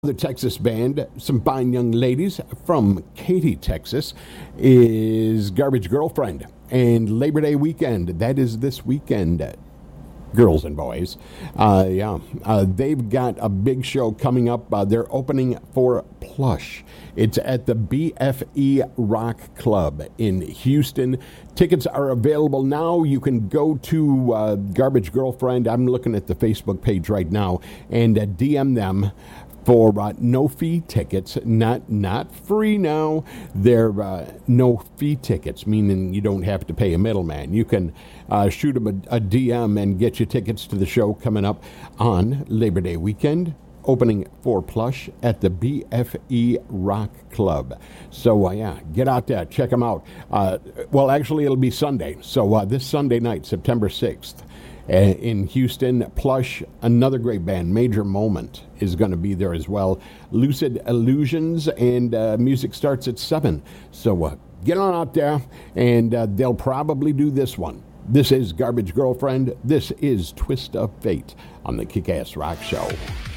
The Texas band, some fine young ladies from Katy, Texas, is Garbage Girlfriend. And Labor Day weekend, that is this weekend, girls and boys. They've got a big show coming up. They're opening for Plush. It's at the BFE Rock Club in Houston. Tickets are available now. You can go to Garbage Girlfriend. I'm looking at the Facebook page right now and DM them for no fee tickets, not free now. They're no fee tickets, meaning you don't have to pay a middleman. You can shoot them a DM and get your tickets to the show coming up on Labor Day weekend, opening for Plush at the BFE Rock Club. So, get out there, check them out. Actually, it'll be Sunday. So this Sunday night, September 6th, in Houston, Plush, another great band, Major Moment, is going to be there as well. Lucid Illusions, and music starts at 7. So get on out there, and they'll probably do this one. This is Garbage Girlfriend. This is Twist of Fate on the Kick-Ass Rock Show.